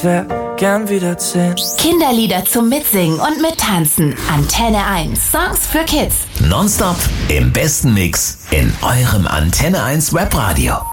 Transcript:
wär gern wieder 10. Kinderlieder zum Mitsingen und Mittanzen. Antenne 1. Songs für Kids. Nonstop im besten Mix in eurem Antenne 1 Webradio.